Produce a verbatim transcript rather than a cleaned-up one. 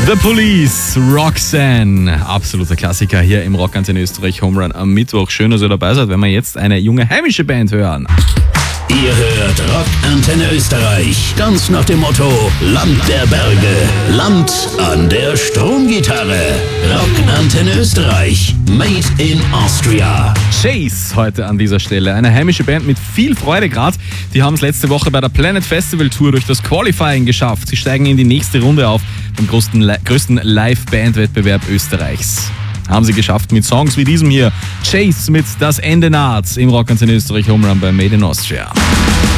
The Police, Roxanne, absoluter Klassiker hier im Rockantenne Österreich Home Run am Mittwoch. Schön, dass ihr dabei seid, wenn wir jetzt eine junge heimische Band hören. Ihr hört Rockantenne Österreich, ganz nach dem Motto Land der Berge, Land an der Stromgitarre. Rockantenne Österreich, made in Austria. Chase heute an dieser Stelle, eine heimische Band mit viel Freude gerade. Die haben es letzte Woche bei der Planet Festival Tour durch das Qualifying geschafft. Sie steigen in die nächste Runde auf, beim größten, größten Live-Band-Wettbewerb Österreichs. Haben sie geschafft mit Songs wie diesem hier. Chase mit Das Ende naht im Rockantenne Österreich Home Run bei Made in Austria.